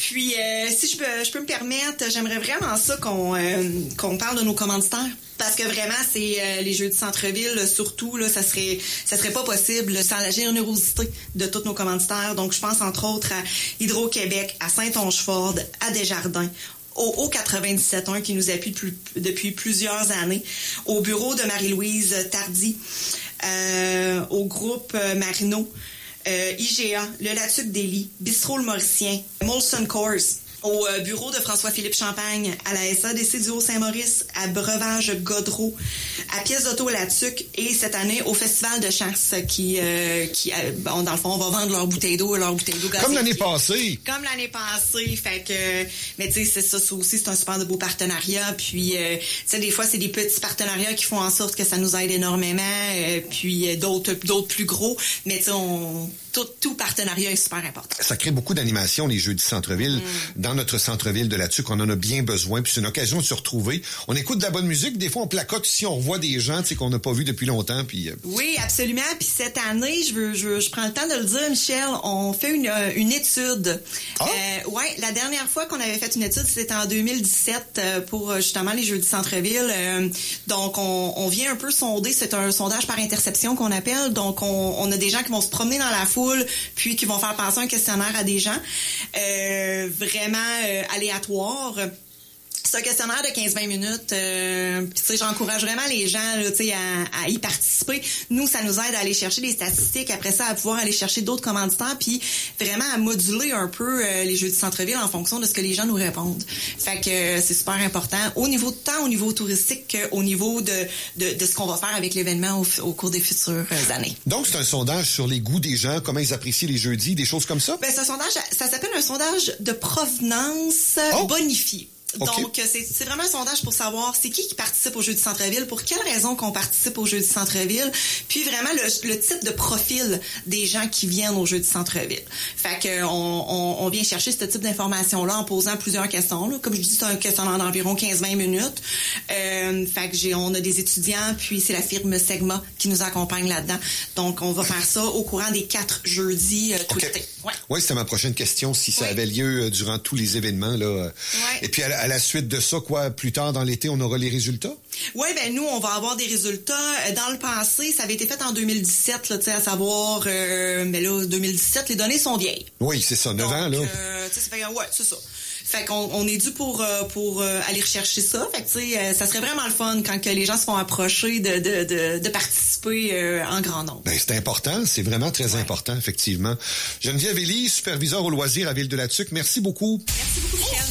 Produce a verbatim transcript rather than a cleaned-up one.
Puis, euh, si je peux, je peux me permettre, j'aimerais vraiment ça qu'on euh, qu'on parle de nos commanditaires. Parce que vraiment, c'est euh, les Jeux du centre-ville, surtout, là, ça serait ça serait pas possible sans la générosité de tous nos commanditaires. Donc, je pense entre autres à Hydro-Québec, à Saint-Onge-Ford, à Desjardins, au, au quatre-vingt-dix-sept un qui nous appuie depuis, depuis plusieurs années, au bureau de Marie-Louise Tardy, euh, au groupe euh, Marino, euh, I G A, le Latuc d'Élie, Bistrot le Mauricien, Molson Coors, au euh, bureau de François-Philippe Champagne, à la S A D C du Haut-Saint-Maurice, à Breuvage Godreau, à Pièces d'Auto Latuc et cette année au Festival de chasse qui, euh, qui euh, bon, dans le fond, on va vendre leurs bouteilles d'eau, leurs bouteilles d'eau gazée. Comme l'année passée. Comme l'année passée. Fait que, mais tu sais, c'est ça, ça aussi, c'est un super de beau partenariat. Puis, euh, tu sais, des fois, c'est des petits partenariats qui font en sorte que ça nous aide énormément. Euh, puis, euh, d'autres, d'autres plus gros. Mais tu sais, on... Tout, tout partenariat est super important. Ça crée beaucoup d'animation, les Jeux du centre-ville. Mm. Dans notre centre-ville de Latuc, on en a bien besoin. Puis c'est une occasion de se retrouver. On écoute de la bonne musique. Des fois, on placote ici, on revoit des gens qu'on n'a pas vus depuis longtemps. Puis euh... Oui, absolument. Puis cette année, je veux, je, veux, je prends le temps de le dire, Michel, on fait une, une étude. Ah? Euh, ouais, la dernière fois qu'on avait fait une étude, c'était en deux mille dix-sept euh, pour justement les Jeux du centre-ville. Euh, donc, on, on vient un peu sonder. C'est un sondage par interception qu'on appelle. Donc, on, on a des gens qui vont se promener dans la foule puis qui vont faire passer un questionnaire à des gens euh, vraiment euh, aléatoires. C'est un questionnaire de quinze à vingt minutes. Euh, puis tu sais, j'encourage vraiment les gens là, tu sais, à, à y participer. Nous, ça nous aide à aller chercher des statistiques. Après ça, à pouvoir aller chercher d'autres commanditaires, puis vraiment à moduler un peu euh, les Jeux du centre-ville en fonction de ce que les gens nous répondent. Fait que euh, c'est super important au niveau de temps, au niveau touristique, qu'au niveau de, de, de ce qu'on va faire avec l'événement au, au cours des futures années. Donc, c'est un sondage sur les goûts des gens, comment ils apprécient les jeudis, des choses comme ça? Ben, c'est un sondage, ça s'appelle un sondage de provenance oh. bonifié. Okay. Donc, c'est, c'est vraiment un sondage pour savoir c'est qui qui participe aux Jeux du centre-ville, pour quelles raisons qu'on participe aux Jeux du centre-ville, puis vraiment le, le type de profil des gens qui viennent aux Jeux du centre-ville. Fait que on, on, on vient chercher ce type d'informations-là en posant plusieurs questions. Là. Comme je dis, c'est un questionnaire d'environ quinze à vingt minutes. Euh, fait que j'ai, on a des étudiants, puis c'est la firme Segma qui nous accompagne là-dedans. Donc, on va faire ça au courant des quatre jeudis euh, tout okay. l'été. Ouais. Oui, c'était ma prochaine question, si ça oui. avait lieu durant tous les événements. Là. Ouais. Et puis, à la, à la suite de ça, quoi, plus tard dans l'été, on aura les résultats? Oui, ben nous, on va avoir des résultats. Dans le passé, ça avait été fait en deux mille dix-sept, là, tu sais, à savoir, euh, mais là, deux mille dix-sept, les données sont vieilles. Oui, c'est ça, neuf ans, là. Euh, tu sais, ça fait, ouais, c'est ça. Fait qu'on on est dû pour euh, pour euh, aller rechercher ça. Fait que tu sais, euh, ça serait vraiment le fun quand que les gens se font approcher de de de, de participer euh, en grand nombre. Ben c'est important, c'est vraiment très ouais. important effectivement. Geneviève Elie, superviseur au loisir à Ville de Latuc. Merci beaucoup. Merci beaucoup, Michel.